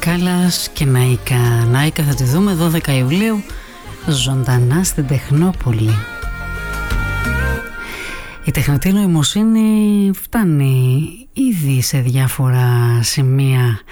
Κάλλας και Ναΐκα. Ναΐκα θα τη δούμε 12 Ιουλίου ζωντανά στην Τεχνόπολη. Η τεχνητή νοημοσύνη φτάνει ήδη σε διάφορα σημεία